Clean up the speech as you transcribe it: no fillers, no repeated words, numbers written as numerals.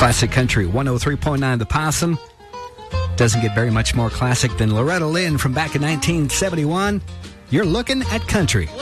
Classic Country 103.9 The Possum. Doesn't get very much more classic than Loretta Lynn from back in 1971. You're looking at country.